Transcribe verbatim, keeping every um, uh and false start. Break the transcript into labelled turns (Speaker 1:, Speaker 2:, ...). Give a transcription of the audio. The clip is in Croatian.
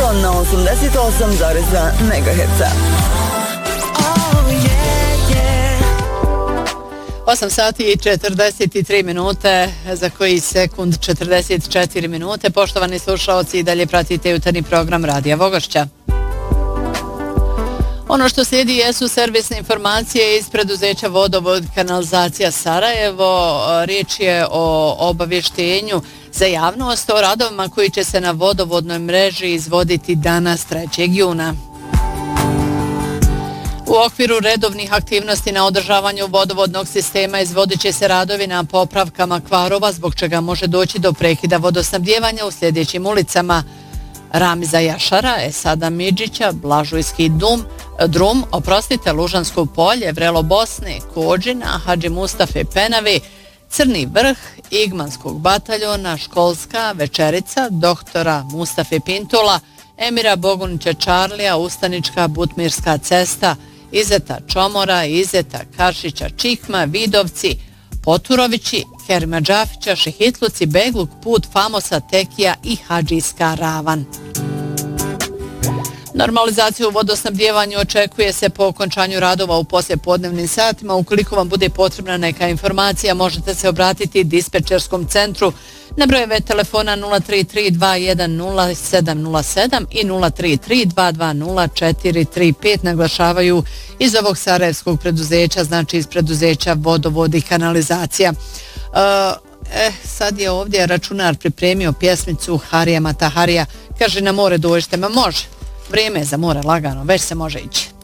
Speaker 1: Aton na osamdeset osam zarez dva megaherca.
Speaker 2: osam sati i četrdeset tri minute, za koji sekund četrdeset četiri minute. Poštovani slušaoci, i dalje pratite jutarnji program Radija Vogošća. Ono što slijedi jesu servisne informacije iz preduzeća Vodovod kanalizacija Sarajevo. Riječ je o obavještenju za javnost o radovima koji će se na vodovodnoj mreži izvoditi danas trećeg juna. U okviru redovnih aktivnosti na održavanju vodovodnog sistema izvodit će se radovi na popravkama kvarova, zbog čega može doći do prekida vodosnabdijevanja u sljedećim ulicama: Ramiza Jašara, Esada Midžića, Blažujski dum, Drum, oprostite, Lužansko polje, Vrelo Bosne, Kođina, Hadži Mustafe Penavi, Crni vrh, Igmanskog bataljona, Školska, Večerica, doktora Mustafe Pintula, Emira Bogunića Čarlija, Ustanička, Butmirska cesta, Izeta Čomora, Izeta Karšića Čikma, Vidovci, Poturovići, Kerima Džafića, Šehitluci, Begluk, Put, Famosa, Tekija i Hadžijska Ravan. Normalizaciju u vodosnabdijevanju očekuje se po okončanju radova u poslijepodnevnim satima. Ukoliko vam bude potrebna neka informacija, možete se obratiti dispečerskom centru na brojeve telefona nula tri tri dva jedan nula sedam nula sedam i nula tri tri dva dva nula četiri tri pet, naglašavaju iz ovog sarajevskog preduzeća, znači iz preduzeća Vodovod i kanalizacija. Eh, sad je ovdje računar pripremio pjesmicu Harija Mataharija. Kaže, na more dođite, ma može. Vrijeme je za more lagano, već se može ići.